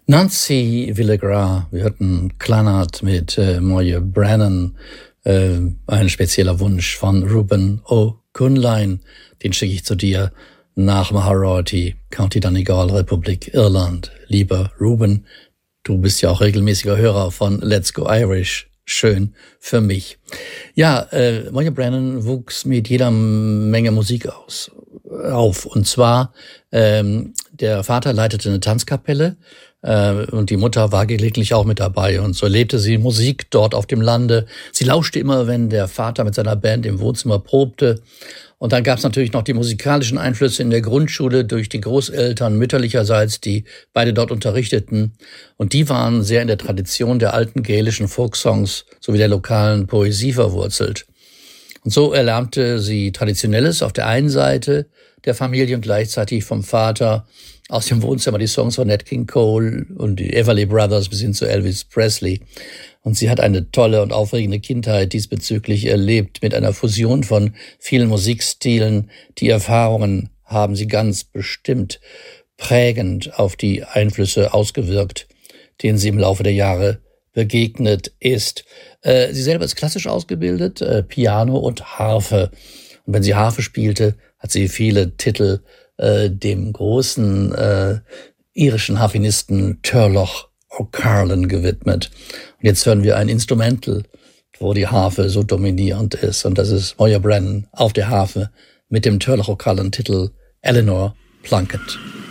Nancy Villagra, wir hörten Clannad mit Moya Brennan, ein spezieller Wunsch von Ruben O'Cunline, den schicke ich zu dir nach Maharati, County Donegal, Republik Irland. Lieber Ruben, du bist ja auch regelmäßiger Hörer von Let's Go Irish. Schön für mich. Ja, Moya Brennan wuchs mit jeder Menge Musik auf. Und zwar, der Vater leitete eine Tanzkapelle, und die Mutter war gelegentlich auch mit dabei. Und so lebte sie Musik dort auf dem Lande. Sie lauschte immer, wenn der Vater mit seiner Band im Wohnzimmer probte. Und dann gab es natürlich noch die musikalischen Einflüsse in der Grundschule durch die Großeltern mütterlicherseits, die beide dort unterrichteten. Und die waren sehr in der Tradition der alten gälischen Folksongs sowie der lokalen Poesie verwurzelt. Und so erlernte sie Traditionelles auf der einen Seite der Familie und gleichzeitig vom Vater aus dem Wohnzimmer die Songs von Nat King Cole und die Everly Brothers bis hin zu Elvis Presley. Und sie hat eine tolle und aufregende Kindheit diesbezüglich erlebt, mit einer Fusion von vielen Musikstilen. Die Erfahrungen haben sie ganz bestimmt prägend auf die Einflüsse ausgewirkt, denen sie im Laufe der Jahre begegnet ist. Sie selber ist klassisch ausgebildet, Piano und Harfe. Und wenn sie Harfe spielte, hat sie viele Titel dem großen irischen Harfenisten Turlough O'Carlin gewidmet. Und jetzt hören wir ein Instrumental, wo die Harfe so dominierend ist. Und das ist Moya Brennan auf der Harfe mit dem Turlough O'Carlin-Titel Eleanor Plunkett.